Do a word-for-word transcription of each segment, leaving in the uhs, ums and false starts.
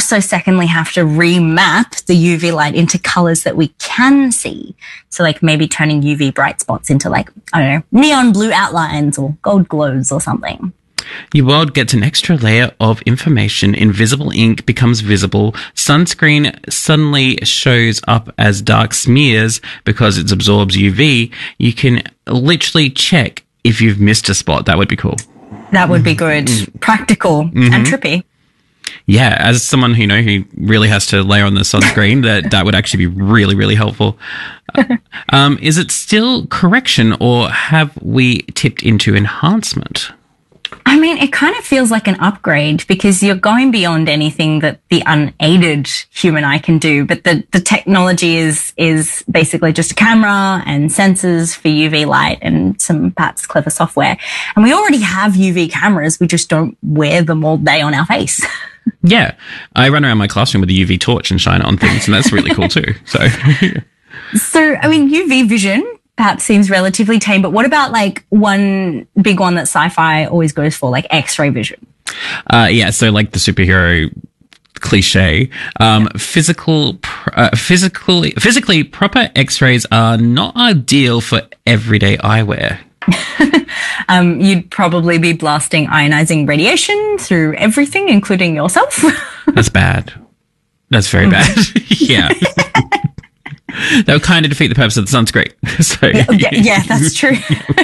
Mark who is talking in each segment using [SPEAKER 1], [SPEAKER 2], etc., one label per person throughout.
[SPEAKER 1] also, secondly, have to remap the U V light into colors that we can see. So like maybe turning U V bright spots into like, I don't know, neon blue outlines or gold glows or something.
[SPEAKER 2] Your world gets an extra layer of information. Invisible ink becomes visible. Sunscreen suddenly shows up as dark smears because it absorbs U V. You can literally check if you've missed a spot. That would be cool.
[SPEAKER 1] That would be good. Mm-hmm. Practical mm-hmm. and trippy.
[SPEAKER 2] Yeah, as someone who, you know, who really has to layer on the sunscreen, that, that would actually be really, really helpful. um, is it still correction, or have we tipped into enhancement?
[SPEAKER 1] I mean, it kind of feels like an upgrade because you're going beyond anything that the unaided human eye can do. But the, the technology is, is basically just a camera and sensors for U V light and some perhaps clever software. And we already have U V cameras. We just don't wear them all day on our face.
[SPEAKER 2] Yeah. I run around my classroom with a U V torch and shine it on things, and that's really cool too. So,
[SPEAKER 1] so I mean, U V vision perhaps seems relatively tame, but what about like one big one that sci-fi always goes for, like X-ray vision?
[SPEAKER 2] Uh, yeah, so like the superhero cliche, um, yeah. physical, uh, physically, physically proper X-rays are not ideal for everyday eyewear.
[SPEAKER 1] um, you'd probably be blasting ionizing radiation through everything, including yourself.
[SPEAKER 2] That's bad. That's very bad. Yeah. That would kind of defeat the purpose of the sunscreen. So
[SPEAKER 1] yeah, yeah, that's true.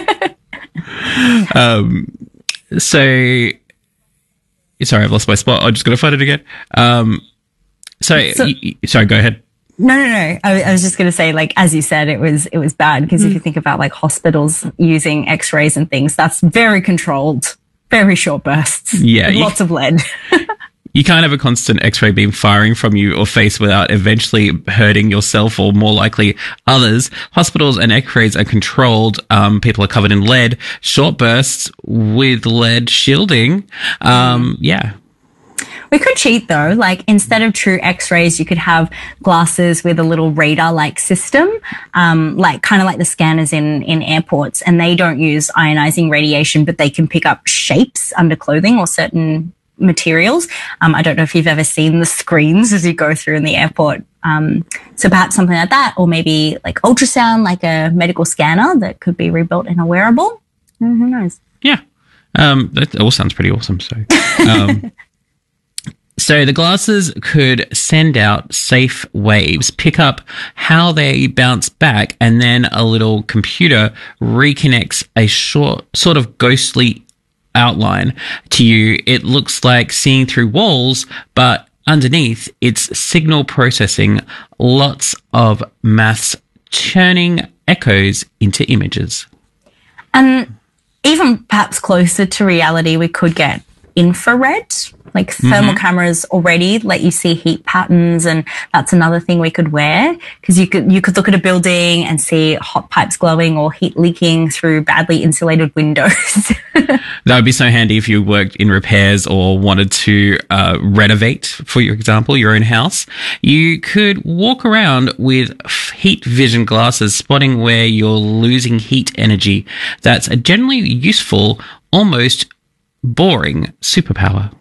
[SPEAKER 2] um, so sorry, I've lost my spot. I'm just going to find it again. Um, so, so y- sorry, go ahead.
[SPEAKER 1] No, no, no. I, I was just going to say, like, as you said, it was, it was bad because mm. if you think about like hospitals using X-rays and things, that's very controlled, very short bursts.
[SPEAKER 2] Yeah.
[SPEAKER 1] Lots
[SPEAKER 2] you,
[SPEAKER 1] of lead.
[SPEAKER 2] You can't have a constant X-ray beam firing from you or face without eventually hurting yourself or more likely others. Hospitals and X-rays are controlled. Um, people are covered in lead, short bursts with lead shielding. Um, yeah.
[SPEAKER 1] We could cheat though. Like instead of true X-rays, you could have glasses with a little radar-like system, um, like kind of like the scanners in, in airports, and they don't use ionizing radiation, but they can pick up shapes under clothing or certain materials. Um, I don't know if you've ever seen the screens as you go through in the airport. Um, so perhaps something like that, or maybe like ultrasound, like a medical scanner that could be rebuilt in a wearable. Mm, who knows?
[SPEAKER 2] Yeah. Um, that all sounds pretty awesome. So, um, so the glasses could send out safe waves, pick up how they bounce back, and then a little computer reconnects a short, sort of ghostly outline to you. It looks like seeing through walls, but underneath it's signal processing, lots of maths churning echoes into images.
[SPEAKER 1] And even perhaps closer to reality, we could get infrared. Like thermal mm-hmm. cameras already let you see heat patterns, and that's another thing we could wear because you could you could look at a building and see hot pipes glowing or heat leaking through badly insulated windows.
[SPEAKER 2] That would be so handy if you worked in repairs or wanted to uh, renovate, for example, your own house. You could walk around with heat vision glasses, spotting where you're losing heat energy. That's a generally useful, almost boring superpower.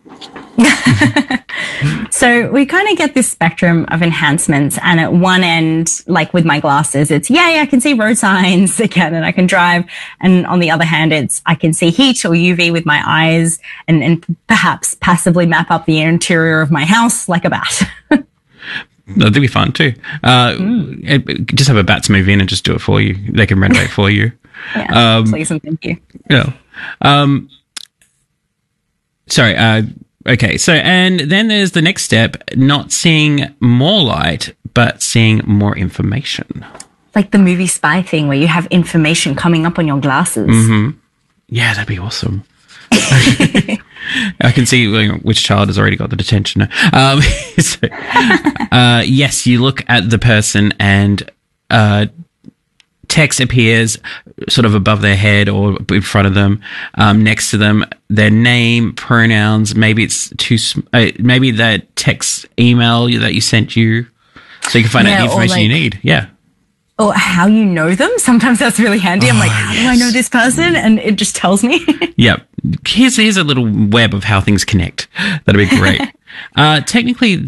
[SPEAKER 1] So we kind of get this spectrum of enhancements, and at one end, like with my glasses, it's yay, I can see road signs again and I can drive, and on the other hand, it's I can see heat or U V with my eyes and, and perhaps passively map up the interior of my house like a bat.
[SPEAKER 2] That'd be fun too. Uh, mm. it, just have a bats move in and just do it for you. They can renovate for you.
[SPEAKER 1] Yeah, um, please and thank you.
[SPEAKER 2] Yeah. Um, sorry, uh, okay, so, and then there's the next step, not seeing more light, but seeing more information.
[SPEAKER 1] Like the movie Spy thing where you have information coming up on your glasses.
[SPEAKER 2] Mm-hmm. Yeah, that'd be awesome. I can see which child has already got the detention. Um, so, uh, yes, you look at the person and uh, text appears sort of above their head or in front of them, um, next to them, their name, pronouns, maybe it's too, uh, maybe that text email that you sent you, so you can find yeah, out the information like, you need. Yeah.
[SPEAKER 1] Or how you know them. Sometimes that's really handy. I'm oh, like, how yes. do I know this person? And it just tells me.
[SPEAKER 2] Yep. Here's, here's a little web of how things connect. That'd be great. uh, technically,